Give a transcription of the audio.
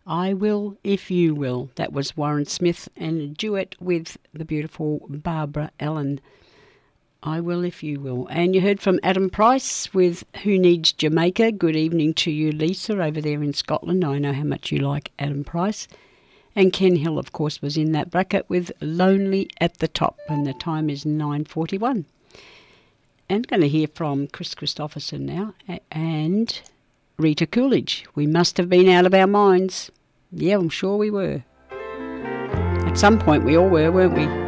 I Will If You Will. That was Warren Smith and a duet with the beautiful Barbara Allen. I Will If You Will. And you heard from Adam Price with Who Needs Jamaica. Good evening to you, Lisa, over there in Scotland. I know how much you like Adam Price. And Ken Hill, of course, was in that bracket with Lonely at the Top, and the time is 9:41. And going to hear from Chris Christopherson now and Rita Coolidge. We must have been out of our minds. Yeah, I'm sure we were. At some point we all were, weren't we?